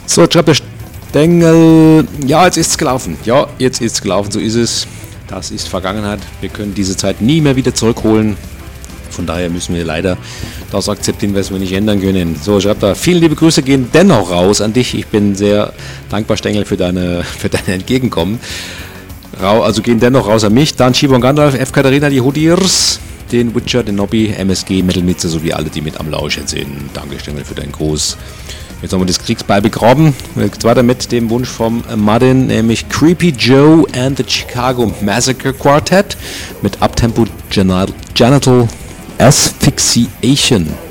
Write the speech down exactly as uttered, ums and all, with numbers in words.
So, schreibt der Stengel. Ja, jetzt ist es gelaufen. Ja, jetzt ist es gelaufen. So ist es. Das ist Vergangenheit. Wir können diese Zeit nie mehr wieder zurückholen. Von daher müssen wir leider das akzeptieren, was wir nicht ändern können. So, schreibt er. Vielen liebe Grüße gehen dennoch raus an dich. Ich bin sehr dankbar, Stengel, für deine, für dein Entgegenkommen. Also gehen dennoch raus an mich. Dann Shibo und Gandalf, F. Katharina, die Hoodiers, den Witcher, den Nobby, M S G, Metal Mitze sowie alle, die mit am Lauschen sind. Danke, Stengel, für deinen Gruß. Jetzt haben wir das Kriegsbeil begraben. Jetzt weiter mit dem Wunsch vom Martin, nämlich Creepy Joe and the Chicago Massacre Quartet mit Uptempo Genital Asphyxiation.